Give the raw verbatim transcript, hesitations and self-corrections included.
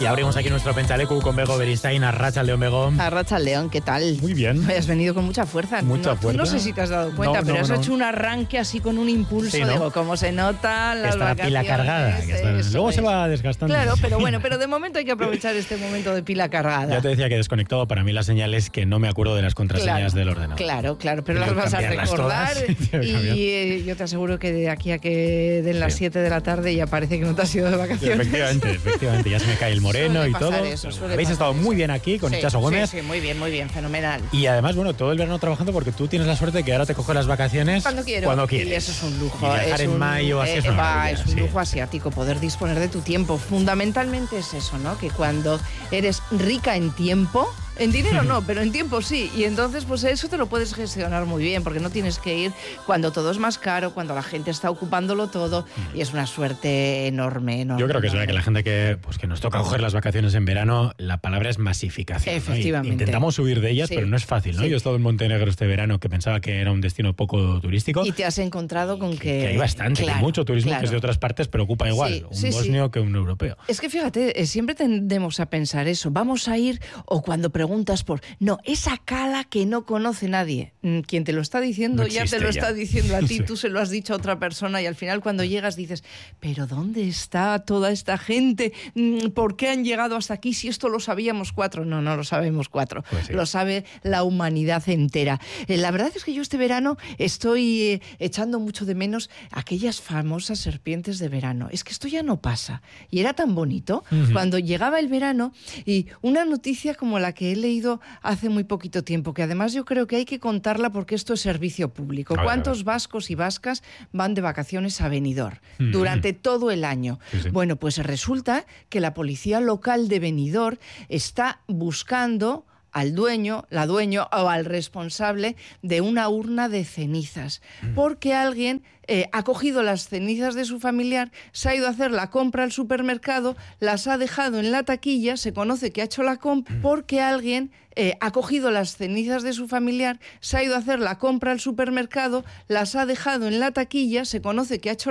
Y abrimos aquí nuestro Pentsaleku con Bego Beristain, Arratsaldeon, Bego. Arratsaldeon, ¿qué tal? Muy bien. Has venido con mucha fuerza. Mucha no, fuerza. No sé si te has dado cuenta, No, pero no, has no. hecho un arranque así con un impulso. Sí, ¿no? Digo, cómo se nota las Está la vacaciones. pila cargada. Que está- Eso luego es. se va desgastando. Claro, pero bueno, pero de momento hay que aprovechar este momento de pila cargada. Ya te decía que desconectado para mí la señal es que no me acuerdo de las contraseñas Claro, del ordenador. Claro, claro, pero Tengo las que vas a cambiarlas recordar todas. Tengo que y cambiar. eh, yo te aseguro que de aquí a que den las Sí. siete de la tarde ya parece que no te has ido de vacaciones. Efectivamente, efectivamente. Ya se me cae el moreno Suele y pasar todo. eso, suele Habéis pasar estado eso. muy bien aquí con Sí, Itxaso Gómez. Sí, sí, muy bien, muy bien, fenomenal. Y además, bueno, todo el verano trabajando porque tú tienes la suerte de que ahora te coges las vacaciones Cuando quiero. Cuando quieres. Y eso es un lujo. Y viajar es en un, mayo así eh, es una va, maravilla, es un sí. lujo asiático, poder disponer de tu tiempo. Fundamentalmente es eso, ¿no? Que cuando eres rica en tiempo, en dinero no, pero en tiempo sí. Y entonces, pues eso te lo puedes gestionar muy bien, porque no tienes que ir cuando todo es más caro, cuando la gente está ocupándolo todo. Y es una suerte enorme, enorme. Yo creo que es verdad enorme. que la gente que, pues, que nos toca coger las vacaciones en verano, la palabra es masificación. ¿no? Y Efectivamente. intentamos subir de ellas, Sí. pero no es fácil, ¿no? Sí. Yo he estado en Montenegro este verano que pensaba que era un destino poco turístico. Y te has encontrado con que... que hay bastante, claro, que hay mucho turismo claro. que es de otras partes, pero ocupa igual Sí, un sí, sí. bosnio que un europeo. Es que fíjate, eh, siempre tendemos a pensar eso. Vamos a ir, o cuando preguntas por... No, esa cala que no conoce nadie. Mm, Quien te lo está diciendo No ya te existe lo ya. está diciendo a ti, Sí. tú se lo has dicho a otra persona y al final cuando llegas dices, ¿pero dónde está toda esta gente? Mm, ¿Por qué han llegado hasta aquí si esto lo sabíamos cuatro? No, no lo sabemos cuatro. Pues sí. Lo sabe la humanidad entera. Eh, La verdad es que yo este verano estoy eh, echando mucho de menos aquellas famosas serpientes de verano. Es que esto ya no pasa. Y era tan bonito Ujú. cuando llegaba el verano y una noticia como la que he leído hace muy poquito tiempo, que además yo creo que hay que contarla porque esto es servicio público. A ver, a ¿Cuántos ver. vascos y vascas van de vacaciones a Benidorm Mm. durante todo el año? Sí, sí. Bueno, pues resulta que la policía local de Benidorm está buscando al dueño, la dueño o al responsable de una urna de cenizas, porque alguien eh, ha cogido las cenizas de su familiar, se ha ido a hacer la compra al supermercado, las ha dejado en la taquilla, se conoce que ha hecho la compra, porque alguien eh, ha cogido las cenizas de su familiar, se ha ido a hacer la compra al supermercado, las ha dejado en la taquilla, se conoce que ha hecho